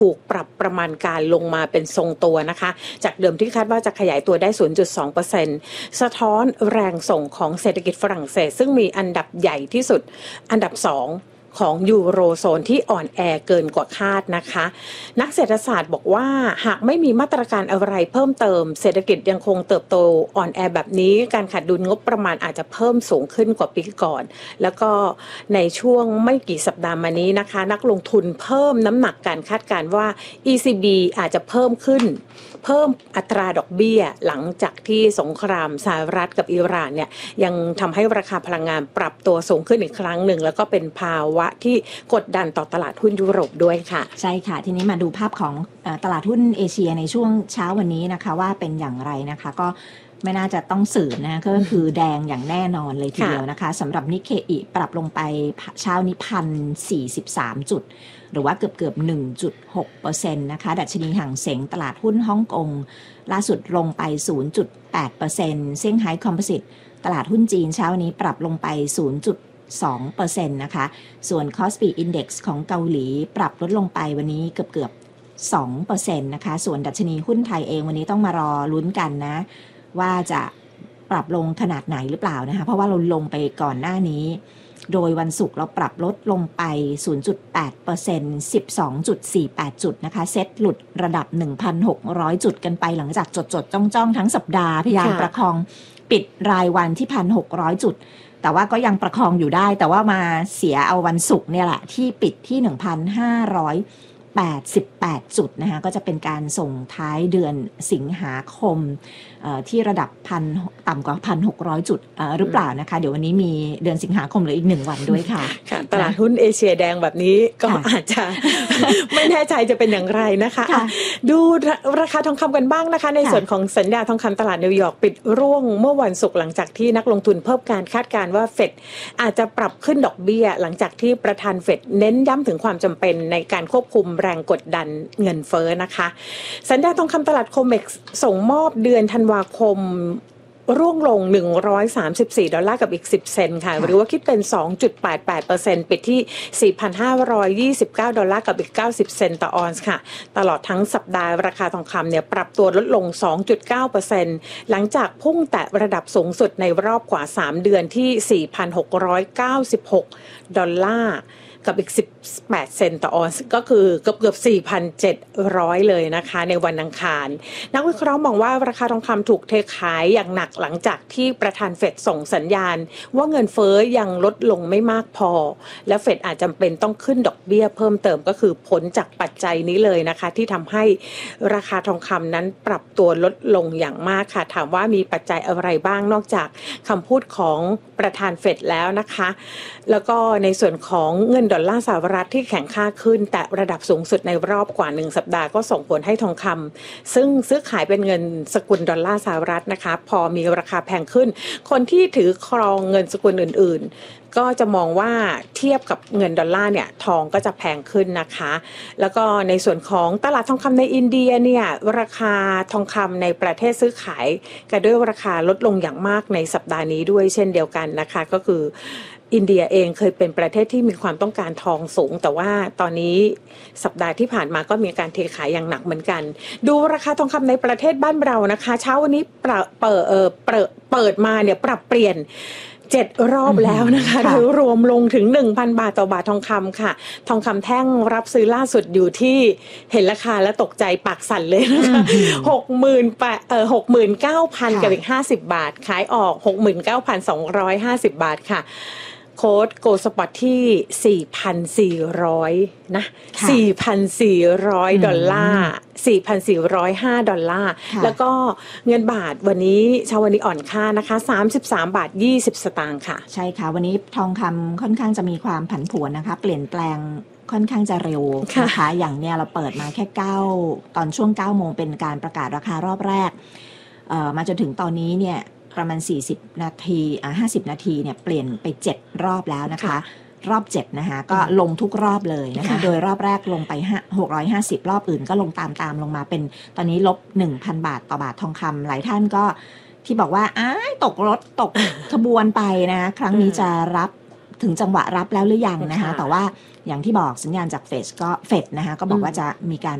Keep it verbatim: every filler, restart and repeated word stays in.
ถูกปรับประมาณการลงมาเป็นทรงตัวนะคะจากเดิมที่คาดว่าจะขยายตัวได้ ศูนย์จุดสองเปอร์เซ็นต์ สะท้อนแรงส่งของเศรษฐกิจฝรั่งเศสซึ่งมีอันดับใหญ่ที่สุดอันดับสองของยูโรโซนที่อ่อนแอเกินกว่าคาดนะคะนักเศรษฐศาสตร์บอกว่าหากไม่มีมาตรการอะไรเพิ่มเติมเศรษฐกิจยังคงเติบโตอ่อนแอแบบนี้การขาดดุลงบประมาณอาจจะเพิ่มสูงขึ้นกว่าปีก่อนแล้วก็ในช่วงไม่กี่สัปดาห์มานี้นะคะนักลงทุนเพิ่มน้ำหนักการคาดการณ์ว่า อี ซี บี อาจจะเพิ่มขึ้นเพิ่มอัตราดอกเบี้ยหลังจากที่สงครามสหรัฐกับอิหร่านเนี่ยยังทำให้ราคาพลังงานปรับตัวสูงขึ้นอีกครั้งหนึ่งแล้วก็เป็นภาวะที่กดดันต่อตลาดหุ้นยุโรปด้วยค่ะใช่ค่ะทีนี้มาดูภาพของตลาดหุ้นเอเชียในช่วงเช้าวันนี้นะคะว่าเป็นอย่างไรนะคะก็ไม่น่าจะต้องสืบนะก็คือแดงอย่างแน่นอนเลยทีเดียวนะคะสำหรับนิเคอิปรับลงไปเช้านี้ หนึ่งพันสี่สิบสาม จุดหรือว่าเกือบเกือบ หนึ่งจุดหกเปอร์เซ็นต์ นะคะดัชนีห่างเส็งตลาดหุ้นฮ่องกงล่าสุดลงไป ศูนย์จุดแปดเปอร์เซ็นต์ เซี่ยงไฮ้คอมโพสิตตลาดหุ้นจีนเช้านี้ปรับลงไป ศูนย์จุดสองเปอร์เซ็นต์ นะคะส่วน Kospi Index ของเกาหลีปรับลดลงไปวันนี้เกือบเกือบ สองเปอร์เซ็นต์ นะคะส่วนดัชนีหุ้นไทยเองวันนี้ต้องมารอลุ้นกันนะว่าจะปรับลงขนาดไหนหรือเปล่านะคะเพราะว่าเราลงไปก่อนหน้านี้โดยวันศุกร์เราปรับลดลงไป ศูนย์จุดแปดเปอร์เซ็นต์ สิบสองจุดสี่แปด จุดนะคะเซ็ตหลุดระดับ หนึ่งพันหกร้อย จุดกันไปหลังจากจดๆจ้องๆทั้งสัปดาห์พยายามประคองปิดรายวันที่ หนึ่งพันหกร้อย จุดแต่ว่าก็ยังประคองอยู่ได้แต่ว่ามาเสียเอาวันศุกร์เนี่ยแหละที่ปิดที่ หนึ่งพันห้าร้อยแปดสิบแปด จุดนะคะก็จะเป็นการส่งท้ายเดือนสิงหาคมที่ระดับพันต่ำกว่า หนึ่งพันหกร้อย จุดหรือเปล่านะคะเดี๋ยววันนี้มีเดือนสิงหาคมเหลืออีกหนึ่งวันด้วยค่ะตลาดหุ้นเอเชียแดงแบบนี้ก็อาจจะ ไม่แน่ใจจะเป็นอย่างไรนะคะดูราคาทองคำกันบ้างนะคะในส่วนของสัญญาทองคำตลาดนิวยอร์กปิดร่วงเมื่อวันศุกร์หลังจากที่นักลงทุนเพิ่มการคาดการณ์ว่าเฟดอาจจะปรับขึ้นดอกเบี้ยหลังจากที่ประธานเฟดเน้นย้ำถึงความจำเป็นในการควบคุมแรงกดดันเงินเฟ้อนะคะสัญญาทองคำตลาดโคเม็กซ์ส่งมอบเดือนธันวาคมร่วงลงหนึ่งร้อยสามสิบสี่ดอลลาร์กับอีกสิบเซนต์ค่ะหรือว่าคิดเป็น สองจุดแปดแปดเปอร์เซ็นต์ ปิดที่ สี่พันห้าร้อยยี่สิบเก้า ดอลลาร์กับอีกเก้าสิบเซนต์ต่อออนซ์ค่ะตลอดทั้งสัปดาห์ราคาทองคำเนี่ยปรับตัวลดลง สองจุดเก้าเปอร์เซ็นต์ หลังจากพุ่งแตะระดับสูงสุดในรอบกว่าสามเดือนที่ สี่พันหกร้อยเก้าสิบหก ดอลลาร์กับอีกสิบแปดเซนต์ต่อออนซ์ก็คือเกือบเกือบ สี่พันเจ็ดร้อย เลยนะคะในวันอังคารนักวิเคราะห์มองว่าราคาทองคำถูกเทขายอย่างหนักหลังจากที่ประธานเฟดส่งสัญญาณว่าเงินเฟ้อยังลดลงไม่มากพอและเฟดอาจจำเป็นต้องขึ้นดอกเบี้ยเพิ่มเติมก็คือผลจากปัจจัยนี้เลยนะคะที่ทำให้ราคาทองคำนั้นปรับตัวลดลงอย่างมากค่ะถามว่ามีปัจจัยอะไรบ้างนอกจากคำพูดของประธานเฟดแล้วนะคะแล้วก็ในส่วนของเงินดอลลาร์สหรัฐที่แข็งค่าขึ้นแต่ระดับสูงสุดในรอบกว่าหนึ่งสัปดาห์ก็ส่งผลให้ทองคำซึ่งซื้อขายเป็นเงินสกุลดอลลาร์สหรัฐนะคะพอมีราคาแพงขึ้นคนที่ถือครองเงินสกุลอื่นๆก็จะมองว่าเทียบกับเงินดอลลาร์เนี่ยทองก็จะแพงขึ้นนะคะแล้วก็ในส่วนของตลาดทองคำในอินเดียเนี่ยราคาทองคำในประเทศซื้อขายกันด้วยราคาลดลงอย่างมากในสัปดาห์นี้ด้วยเช่นเดียวกันนะคะก็คืออินเดียเองเคยเป็นประเทศที่มีความต้องการทองสูงแต่ว่าตอนนี้สัปดาห์ที่ผ่านมาก็มีการเทขายอย่างหนักเหมือนกันดูราคาทองคำในประเทศบ้านเรานะคะเช้าวันนี้เปิดเปิดเออเปิดเปิดมาเนี่ยปรับเปลี่ยนเจ็ดรอบแล้วนะคะโดยรวมลงถึง หนึ่งพัน บาทต่อบาททองคำค่ะทองคำแท่งรับซื้อล่าสุดอยู่ที่เห็นราคาแล้วตกใจปากสั่นเลยนะคะ หกหมื่น เอ่อ หกหมื่นเก้าพัน กับอีกห้าสิบบาทขายออก หกหมื่นเก้าพันสองร้อยห้าสิบ บาทค่ะโค้ดโกลสปอตที่ สี่พันสี่ร้อย นะ สี่พันสี่ร้อย ดอลลาร์ สี่พันสี่ร้อยห้า ดอลลาร์แล้วก็เงินบาทวันนี้เช้าวันนี้อ่อนค่านะคะสามสิบสามบาทยี่สิบสตางค์ค่ะใช่ค่ะวันนี้ทองคำค่อนข้างจะมีความผันผวนนะคะเปลี่ยนแปลงค่อนข้างจะเร็วนะคะอย่างเนี้ยเราเปิดมาแค่เก้าตอนช่วงเก้าโมงเป็นการประกาศราคารอบแรกเอ่อมาจนถึงตอนนี้เนี่ยประมาณสี่สิบนาทีอ่ะห้าสิบนาทีเนี่ยเปลี่ยนไปเจ็ดรอบแล้วนะคะรอบเจ็ดนะคะก็ลงทุกรอบเลยนะคะโดยรอบแรกลงไปหกร้อยห้าสิบรอบอื่นก็ลงตามตามลงมาเป็นตอนนี้ลบ หนึ่งพัน บาทต่อบาททองคำหลายท่านก็ที่บอกว่าอ้ายตกรถตกขบวนไปนะครั้งนี้จะรับถึงจังหวะรับแล้วหรือยังนะคะแต่ว่าอย่างที่บอกสัญญาณจากเฟดก็เฟดนะคะก็บอกว่าจะมีการ